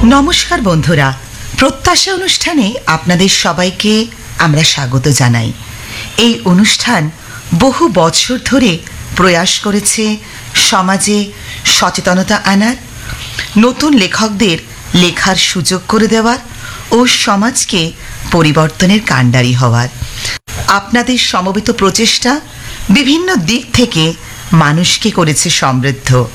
নমস্কার বন্ধুরা, প্রত্যাশা অনুষ্ঠানে আপনাদের সবাইকে আমরা স্বাগত জানাই। এই অনুষ্ঠান বহু বছর ধরে প্রয়াস করেছে সমাজে সচেতনতা আনার, নতুন লেখকদের লেখার সুযোগ করে দেওয়ার ও সমাজকে পরিবর্তনের কাণ্ডারি হওয়ার। আপনাদের সমবেত প্রচেষ্টা বিভিন্ন দিক থেকে মানুষকে করেছে সমৃদ্ধ।